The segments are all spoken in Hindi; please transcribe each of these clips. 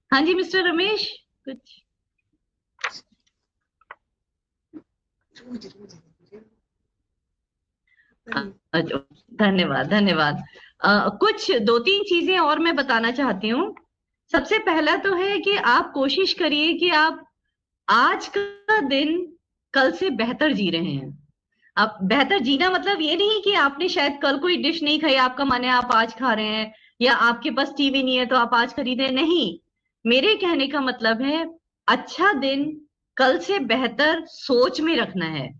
हाँ जी मिस्टर रमेश, कुछ? अच्छा, धन्यवाद धन्यवाद। कुछ दो तीन चीजें और मैं बताना चाहती हूँ। सबसे पहला तो है कि आप कोशिश करिए कि आप आज का दिन कल से बेहतर जी रहे हैं। आप बेहतर जीना मतलब ये नहीं कि आपने शायद कल कोई डिश नहीं खाई, आपका मन है आप आज खा रहे हैं, या आपके पास टीवी नहीं है तो आप आज खरीदे, नहीं। मेरे कहने का मतलब है अच्छा दिन कल से बेहतर सोच में रखना है।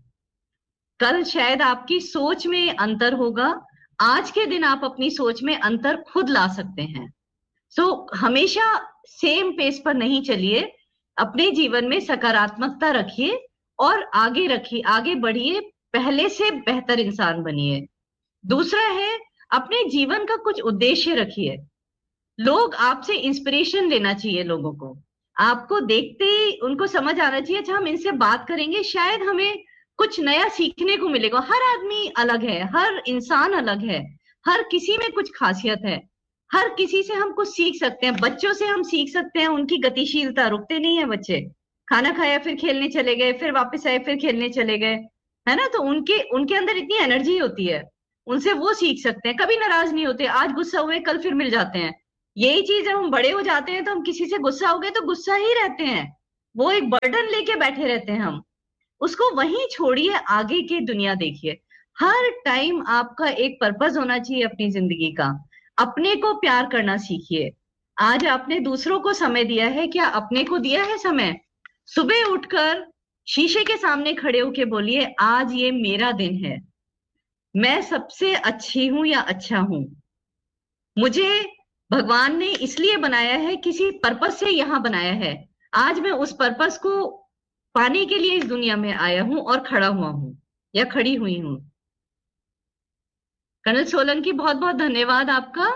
कल शायद आपकी सोच में अंतर होगा, आज के दिन आप अपनी सोच में अंतर खुद ला सकते हैं। सो हमेशा सेम पेस पर नहीं चलिए, अपने जीवन में सकारात्मकता रखिए और आगे रखिए, आगे बढ़िए, पहले से बेहतर इंसान बनिए। दूसरा है, अपने जीवन का कुछ उद्देश्य रखिए। लोग आपसे इंस्पिरेशन लेना चाहिए, लोगों को आपको देखते ही उनको समझ आना चाहिए, अच्छा हम इनसे बात करेंगे शायद हमें कुछ नया सीखने को मिलेगा। हर आदमी अलग है, हर इंसान अलग है, हर किसी में कुछ खासियत है, हर किसी से हम कुछ सीख सकते हैं। बच्चों से हम सीख सकते हैं उनकी गतिशीलता, रुकते नहीं है बच्चे, खाना खाया फिर खेलने चले गए, फिर वापस आए फिर खेलने चले गए, है ना। तो उनके उनके अंदर इतनी एनर्जी होती है, उनसे वो सीख सकते हैं, कभी नाराज नहीं होते, आज गुस्सा हुए कल फिर मिल जाते हैं। यही चीज जब हम बड़े हो जाते हैं तो हम किसी से गुस्सा हो गए तो गुस्सा ही रहते हैं, वो एक बर्डन लेके बैठे रहते हैं हम। उसको वहीं छोड़िए, आगे की दुनिया देखिए। हर टाइम आपका एक पर्पस होना चाहिए अपनी जिंदगी का। अपने को प्यार करना सीखिए। आज आपने दूसरों को समय दिया है, क्या अपने को दिया है समय? सुबह उठकर शीशे के सामने खड़े होके बोलिए, आज ये मेरा दिन है, मैं सबसे अच्छी हूं या अच्छा हूं, मुझे भगवान ने इसलिए बनाया है, किसी पर्पस से यहां बनाया है, आज मैं उस पर्पस को पाने के लिए इस दुनिया में आया हूं और खड़ा हुआ हूं या खड़ी हुई हूं। कर्नल सोलंकी, बहुत बहुत धन्यवाद आपका।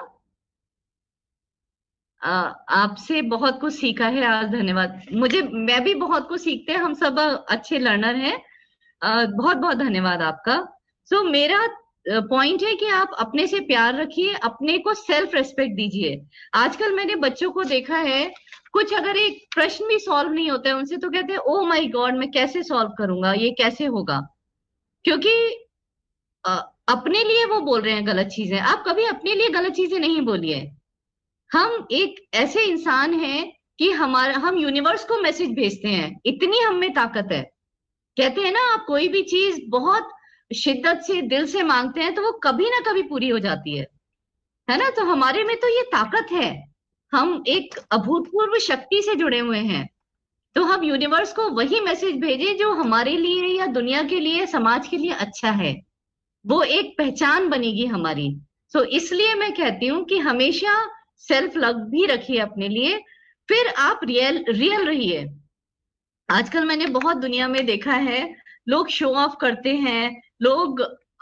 आपसे बहुत कुछ सीखा है आज, धन्यवाद। मुझे, मैं भी बहुत कुछ सीखते हैं, हम सब अच्छे लर्नर हैं। बहुत बहुत धन्यवाद आपका। सो मेरा पॉइंट है कि आप अपने से प्यार रखिए, अपने को सेल्फ रेस्पेक्ट दीजिए। आजकल मैंने बच्चों को देखा है, कुछ अगर एक प्रश्न भी सॉल्व नहीं होता है उनसे तो कहते हैं ओ माय गॉड मैं कैसे सॉल्व करूंगा, ये कैसे होगा। क्योंकि अ, अपने लिए वो बोल रहे हैं गलत चीजें। आप कभी अपने लिए गलत चीजें नहीं बोलिए। हम एक ऐसे इंसान हैं कि हमारा, हम यूनिवर्स को मैसेज भेजते हैं, इतनी हम में ताकत है। कहते हैं ना, आप कोई भी चीज बहुत शिद्दत से दिल से मांगते हैं तो वो कभी ना कभी पूरी हो जाती है ना। तो हमारे में तो ये ताकत है, हम एक अभूतपूर्व शक्ति से जुड़े हुए हैं। तो हम यूनिवर्स को वही मैसेज भेजें जो हमारे लिए या दुनिया के लिए, समाज के लिए अच्छा है। वो एक पहचान बनेगी हमारी। सो इसलिए मैं कहती हूँ कि हमेशा सेल्फ लव भी रखिए अपने लिए, फिर आप रियल रियल रहिए। आजकल मैंने बहुत दुनिया में देखा है, लोग शो ऑफ करते हैं, लोग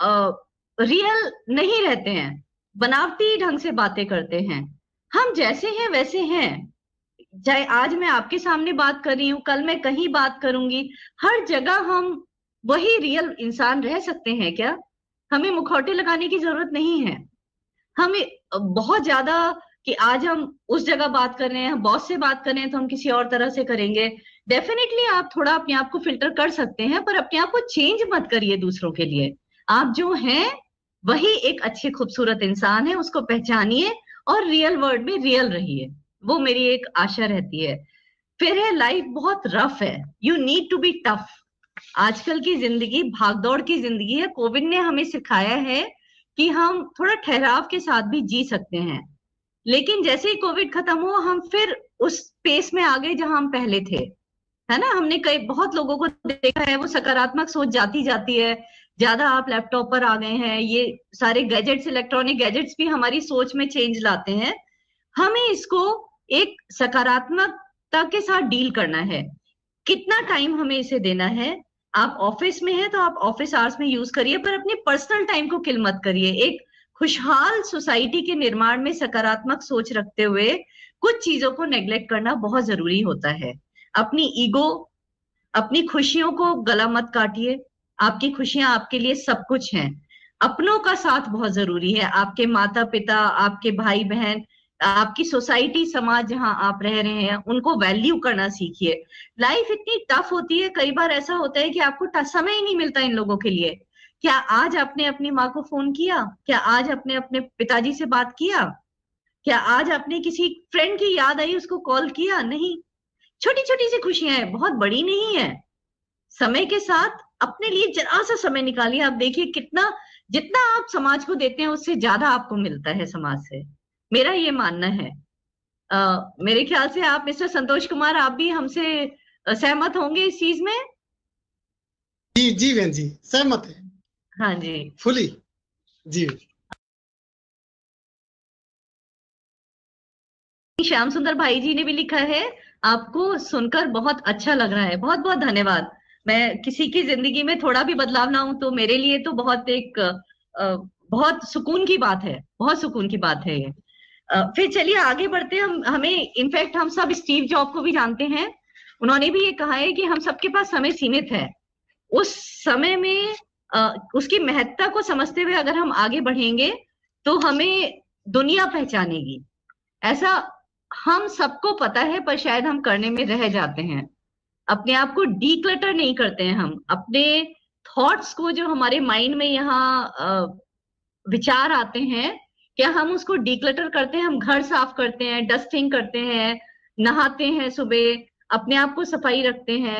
रियल नहीं रहते हैं, बनावटी ढंग से बातें करते हैं। हम जैसे हैं वैसे हैं। चाहे आज मैं आपके सामने बात कर रही हूँ, कल मैं कहीं बात करूंगी, हर जगह हम वही रियल इंसान रह सकते हैं क्या? हमें मुखौटे लगाने की जरूरत नहीं है। हमें बहुत ज्यादा कि आज हम उस जगह बात कर रहे हैं, बॉस से बात कर रहे हैं तो हम किसी और तरह से करेंगे। डेफिनेटली आप थोड़ा अपने आप को फिल्टर कर सकते हैं, पर अपने आप को चेंज मत करिए दूसरों के लिए। आप जो हैं वही एक अच्छे खूबसूरत इंसान है, उसको पहचानिए और रियल वर्ल्ड में रियल रहिए। वो मेरी एक आशा रहती है। फिर है, लाइफ बहुत रफ है, you need to be tough. आजकल की जिंदगी भागदौड़ की जिंदगी है। कोविड ने हमें सिखाया है कि हम थोड़ा ठहराव के साथ भी जी सकते हैं। लेकिन जैसे ही कोविड खत्म हुआ हम फिर उस पेस में आ गए जहां हम पहले थे, है ना। हमने कई बहुत लोगों को देखा है, वो सकारात्मक सोच जाती जाती है, ज्यादा आप लैपटॉप पर आ गए हैं, ये सारे गैजेट्स, इलेक्ट्रॉनिक गैजेट्स भी हमारी सोच में चेंज लाते हैं। हमें इसको एक सकारात्मकता के साथ डील करना है। कितना टाइम हमें इसे देना है? आप ऑफिस में हैं तो आप ऑफिस आवर्स में यूज करिए, पर अपने पर्सनल टाइम को किल मत करिए। एक खुशहाल सोसाइटी के निर्माण में सकारात्मक सोच रखते हुए कुछ चीजों को नेग्लेक्ट करना बहुत जरूरी होता है। अपनी ईगो, अपनी खुशियों को गला मत काटिए। आपकी खुशियां आपके लिए सब कुछ हैं। अपनों का साथ बहुत जरूरी है, आपके माता पिता, आपके भाई बहन, आपकी सोसाइटी, समाज जहां आप रह रहे हैं, उनको वैल्यू करना सीखिए। लाइफ इतनी टफ होती है, कई बार ऐसा होता है कि आपको समय ही नहीं मिलता इन लोगों के लिए। क्या आज आपने अपनी माँ को फोन किया? क्या आज आपने अपने पिताजी से बात किया? क्या आज आपने किसी फ्रेंड की याद आई, उसको कॉल किया? नहीं। छोटी छोटी सी खुशियां हैं, बहुत बड़ी नहीं है। समय के साथ अपने लिए जरा सा समय निकालिए, आप देखिए कितना, जितना आप समाज को देते हैं उससे ज्यादा आपको मिलता है समाज से। मेरा ये मानना है। मेरे ख्याल से आप मिस्टर संतोष कुमार, आप भी हमसे सहमत होंगे इस चीज में। जी जी बहन जी, सहमत है हाँ जी। फुली। जी श्याम सुंदर भाई जी ने भी लिखा है, आपको सुनकर बहुत अच्छा लग रहा है। बहुत बहुत धन्यवाद। मैं किसी की जिंदगी में थोड़ा भी बदलाव ना हूं तो मेरे लिए तो बहुत एक बहुत सुकून की बात है, बहुत सुकून की बात है ये। फिर चलिए आगे बढ़ते हैं। हमें इनफैक्ट हम सब स्टीव जॉब को भी जानते हैं। उन्होंने भी ये कहा है कि हम सबके पास समय सीमित है। उस समय में उसकी महत्ता को समझते हुए अगर हम आगे बढ़ेंगे तो हमें दुनिया पहचानेगी। ऐसा हम सबको पता है, पर शायद हम करने में रह जाते हैं। अपने आप को डीक्लटर नहीं करते हैं हम अपने थॉट्स को, जो हमारे माइंड में यहाँ विचार आते हैं, क्या हम उसको डीक्लटर करते हैं? हम घर साफ करते हैं, डस्टिंग करते हैं, नहाते हैं सुबह, अपने आप को सफाई रखते हैं।